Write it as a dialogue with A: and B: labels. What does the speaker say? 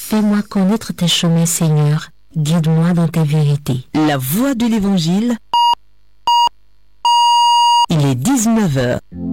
A: Fais-moi connaître tes chemins, Seigneur. Guide-moi dans tes vérités.
B: La voix de l'Évangile. Il est 19h.